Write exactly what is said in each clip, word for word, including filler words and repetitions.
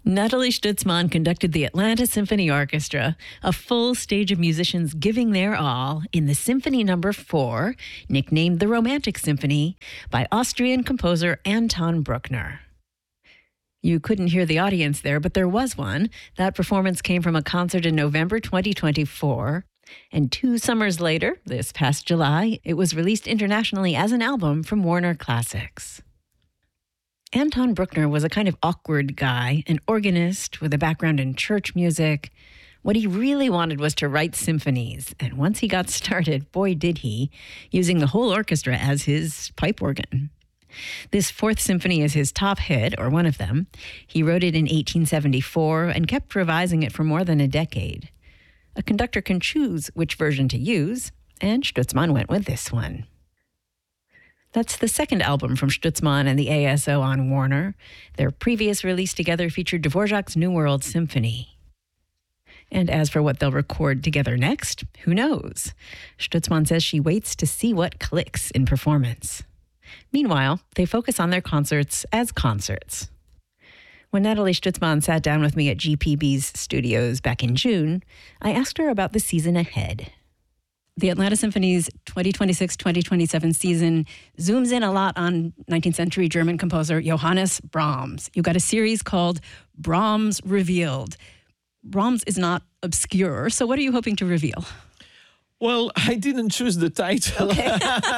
Nathalie Stutzmann conducted the Atlanta Symphony Orchestra, a full stage of musicians giving their all in the Symphony Number four, nicknamed the Romantic Symphony, by Austrian composer Anton Bruckner. You couldn't hear the audience there, but there was one. That performance came from a concert in November twenty twenty-four. And two summers later, this past July, it was released internationally as an album from Warner Classics. Anton Bruckner was a kind of awkward guy, an organist with a background in church music. What he really wanted was to write symphonies, and once he got started, boy did he, using the whole orchestra as his pipe organ. This fourth symphony is his top hit, or one of them. He wrote it in eighteen seventy-four and kept revising it for more than a decade. A conductor can choose which version to use, and Stutzmann went with this one. That's the second album from Stutzmann and the A S O on Warner. Their previous release together featured Dvorak's New World Symphony. And as for what they'll record together next, who knows? Stutzmann says she waits to see what clicks in performance. Meanwhile, they focus on their concerts as concerts. When Nathalie Stutzmann sat down with me at G P B's studios back in June, I asked her about the season ahead. The Atlanta Symphony's twenty twenty-six twenty twenty-seven season zooms in a lot on nineteenth century German composer Johannes Brahms. You got a series called Brahms Revealed. Brahms is not obscure, so what are you hoping to reveal? Well, I didn't choose the title. Okay.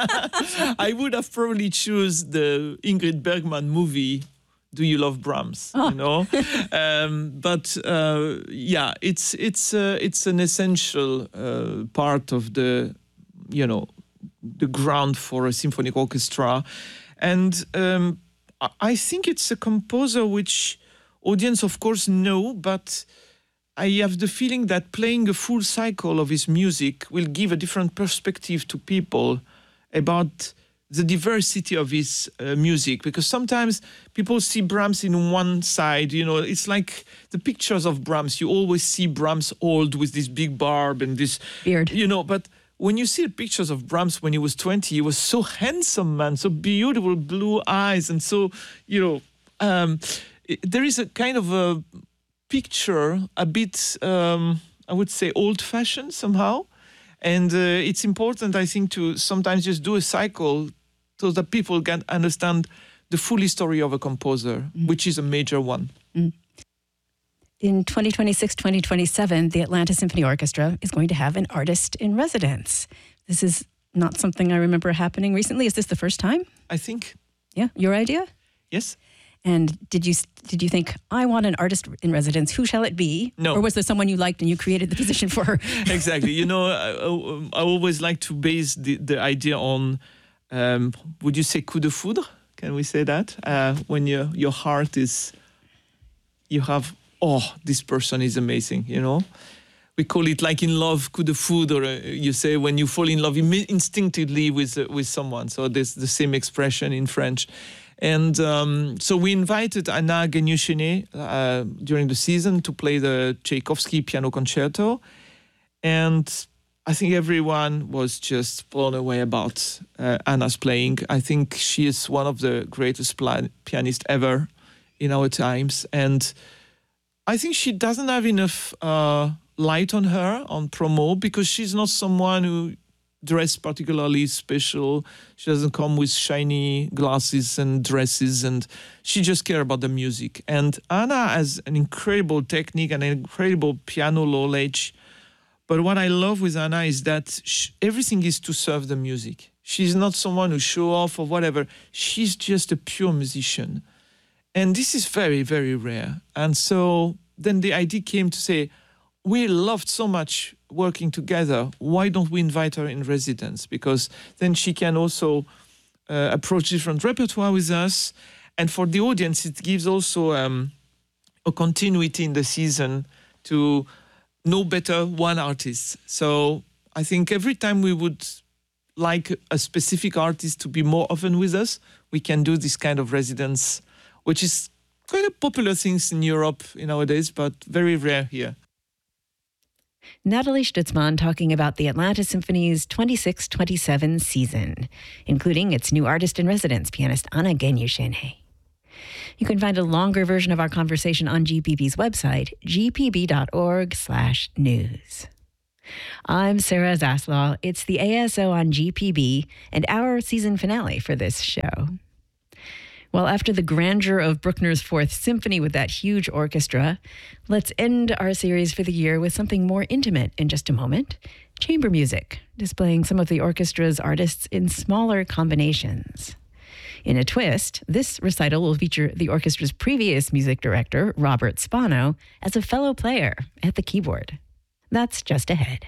I would have probably chosen the Ingrid Bergman movie, Do You Love Brahms? Oh. You know, um, but uh, yeah, it's it's uh, it's an essential uh, part of the, you know, the ground for a symphonic orchestra, and um, I think it's a composer which audience, of course, know, but I have the feeling that playing a full cycle of his music will give a different perspective to people about the diversity of his uh, music, because sometimes people see Brahms in one side, you know, it's like the pictures of Brahms. You always see Brahms old with this big barb and this beard, you know, but when you see the pictures of Brahms when he was twenty, he was so handsome, man, so beautiful blue eyes. And so, you know, um, it, there is a kind of a picture, a bit, um, I would say, old-fashioned somehow. And uh, it's important, I think, to sometimes just do a cycle so that people can understand the full history of a composer, mm. which is a major one. Mm. In twenty twenty-six twenty twenty-seven, the Atlanta Symphony Orchestra is going to have an artist in residence. This is not something I remember happening recently. Is this the first time? I think. Yeah, your idea? Yes. And did you did you think, I want an artist in residence, who shall it be? No. Or was there someone you liked and you created the position for her? Exactly. You know, I, I always like to base the, the idea on, um, would you say coup de foudre? Can we say that? Uh, when your your heart is, you have, oh, this person is amazing, you know? We call it like in love, coup de foudre. Uh, you say when you fall in love instinctively with uh, with someone. So there's the same expression in French. And um, so we invited Anna Genyushine uh, during the season to play the Tchaikovsky piano concerto. And I think everyone was just blown away about uh, Anna's playing. I think she is one of the greatest pla- pianists ever in our times. And I think she doesn't have enough uh, light on her, on promo, because she's not someone who dressed particularly special. She doesn't come with shiny glasses and dresses, and she just cares about the music. And Anna has an incredible technique and an incredible piano knowledge. But what I love with Anna is that she, everything is to serve the music. She's not someone who show off or whatever. She's just a pure musician. And this is very, very rare. And so then the idea came to say, we loved so much working together, why don't we invite her in residence? Because then she can also uh, approach different repertoire with us. And for the audience, it gives also um, a continuity in the season to know better one artist. So I think every time we would like a specific artist to be more often with us, we can do this kind of residence, which is quite a popular thing in Europe nowadays, but very rare here. Nathalie Stutzmann talking about the Atlanta Symphony's twenty-six twenty-seven season, including its new artist in residence, pianist Anna Genyushine. You can find a longer version of our conversation on G P B's website, g p b dot org slash news. I'm Sarah Zaslaw. It's the A S O on G P B and our season finale for this show. Well, after the grandeur of Bruckner's Fourth Symphony with that huge orchestra, let's end our series for the year with something more intimate in just a moment. Chamber music, displaying some of the orchestra's artists in smaller combinations. In a twist, this recital will feature the orchestra's previous music director, Robert Spano, as a fellow player at the keyboard. That's just ahead.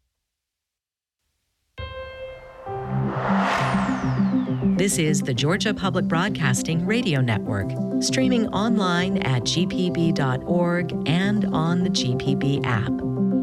This is the Georgia Public Broadcasting Radio Network, streaming online at g p b dot org and on the G P B app.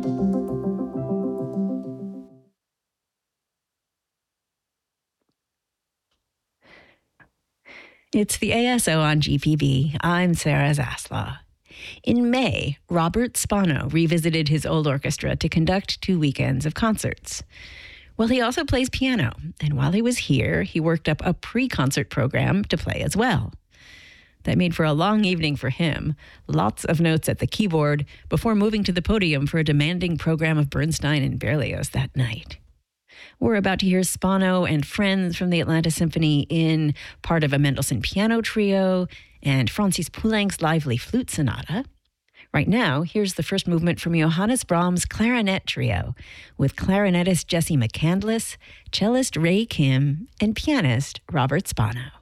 It's the A S O on G P B. I'm Sarah Zaslaw. In May, Robert Spano revisited his old orchestra to conduct two weekends of concerts. Well, he also plays piano, and while he was here, he worked up a pre-concert program to play as well. That made for a long evening for him, lots of notes at the keyboard, before moving to the podium for a demanding program of Bernstein and Berlioz that night. We're about to hear Spano and friends from the Atlanta Symphony in part of a Mendelssohn piano trio and Francis Poulenc's lively flute sonata. Right now, here's the first movement from Johannes Brahms' clarinet trio with clarinetist Jesse McCandless, cellist Ray Kim, and pianist Robert Spano.